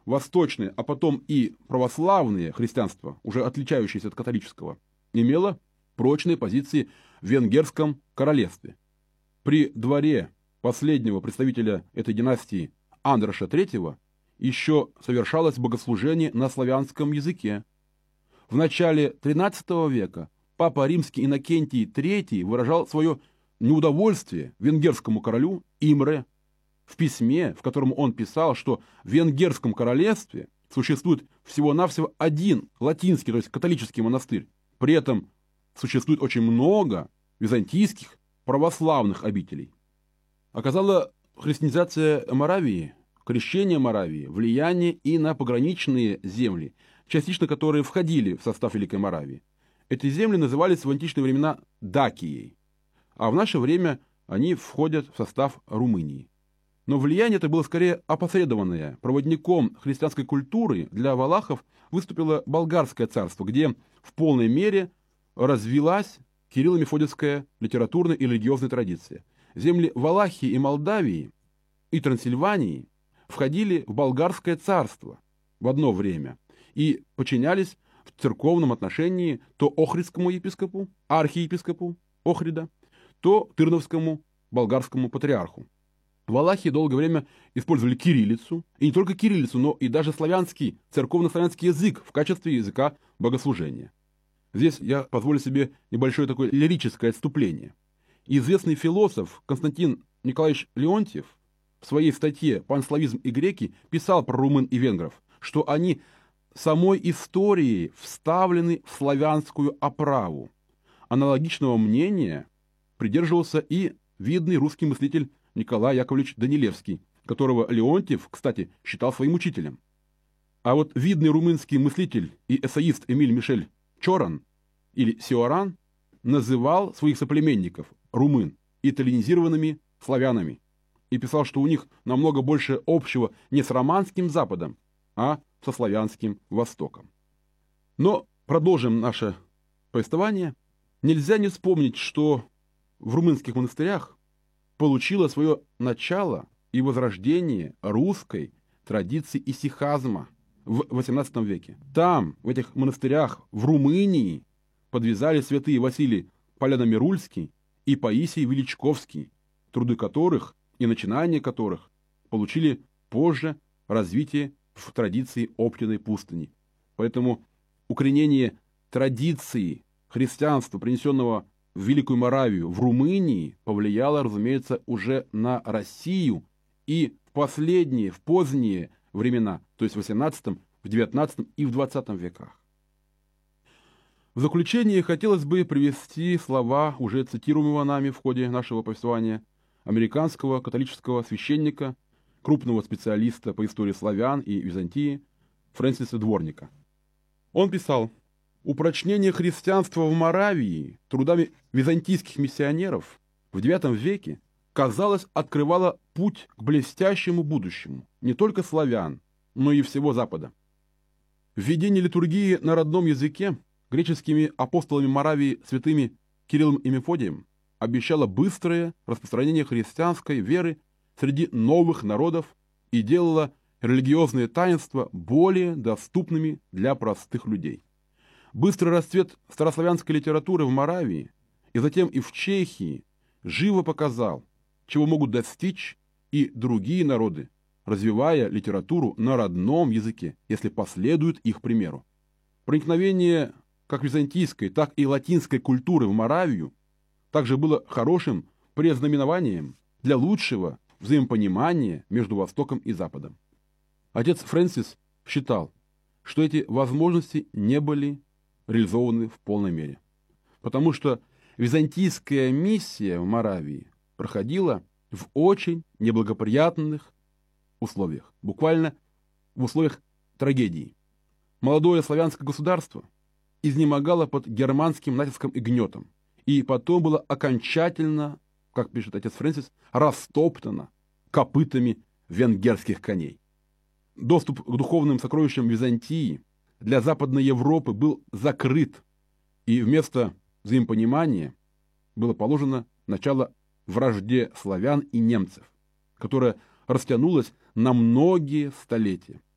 восточное, а потом и православное христианство, уже отличающееся от католического, имело прочные позиции в Венгерском королевстве. При дворе последнего представителя этой династии Андроша III еще совершалось богослужение на славянском языке. В начале XIII века папа римский Иннокентий III выражал свое неудовольствие венгерскому королю Имре в письме, в котором он писал, что в Венгерском королевстве существует всего-навсего один латинский, то есть католический монастырь. При этом существует очень много византийских православных обителей. Оказала христианизация Моравии, крещение Моравии, влияние и на пограничные земли, частично которые входили в состав Великой Моравии. Эти земли назывались в античные времена Дакией, а в наше время они входят в состав Румынии. Но влияние это было скорее опосредованное. Проводником христианской культуры для валахов выступило Болгарское царство, где в полной мере развилась кирилло-мефодиевская литературная и религиозная традиция. Земли Валахии и Молдавии и Трансильвании входили в Болгарское царство в одно время и подчинялись в церковном отношении то Охридскому епископу, архиепископу Охрида, то Тырновскому болгарскому патриарху. Валахи долгое время использовали кириллицу, и не только кириллицу, но и даже славянский, церковно-славянский язык в качестве языка богослужения. Здесь я позволю себе небольшое такое лирическое отступление. Известный философ Константин Николаевич Леонтьев в своей статье «Панславизм и греки» писал про румын и венгров, что они самой историей вставлены в славянскую оправу. Аналогичного мнения придерживался и видный русский мыслитель Николай Яковлевич Данилевский, которого Леонтьев, кстати, считал своим учителем. А вот видный румынский мыслитель и эссеист Эмиль Мишель Чоран или Сиоран называл своих соплеменников румын итальянизированными славянами и писал, что у них намного больше общего не с романским Западом, а со славянским Востоком. Но продолжим наше повествование. Нельзя не вспомнить, что в румынских монастырях получило свое начало и возрождение русской традиции исихазма в XVIII веке. Там, в этих монастырях, в Румынии, подвязали святые Василий Поляно-Мирульский и Паисий Величковский, труды которых и начинания которых получили позже развитие в традиции Оптиной пустыни. Поэтому укоренение традиции христианства, принесенного в Великую Моравию, в Румынии, повлияло, разумеется, уже на Россию и в последние, в поздние времена, то есть в XVIII, в XIX и в XX веках. В заключение хотелось бы привести слова, уже цитируемого нами в ходе нашего повествования, американского католического священника, крупного специалиста по истории славян и Византии Фрэнсиса Дворника. Он писал: «Упрочнение христианства в Моравии трудами византийских миссионеров в IX веке, казалось, открывало путь к блестящему будущему не только славян, но и всего Запада. Введение литургии на родном языке греческими апостолами Моравии святыми Кириллом и Мефодием обещало быстрое распространение христианской веры среди новых народов и делало религиозные таинства более доступными для простых людей. Быстрый расцвет старославянской литературы в Моравии и затем и в Чехии живо показал, чего могут достичь и другие народы, развивая литературу на родном языке, если последуют их примеру. Проникновение как византийской, так и латинской культуры в Моравию также было хорошим предзнаменованием для лучшего взаимопонимания между Востоком и Западом. Отец Фрэнсис считал, что эти возможности не были реализованы в полной мере, потому что византийская миссия в Моравии проходила в очень неблагоприятных условиях, буквально в условиях трагедии. Молодое славянское государство изнемогало под германским натиском и гнетом, и потом было окончательно, как пишет отец Фрэнсис, растоптано копытами венгерских коней. Доступ к духовным сокровищам Византии для Западной Европы был закрыт, и вместо взаимопонимания было положено начало вражде славян и немцев, которая растянулась на многие столетия.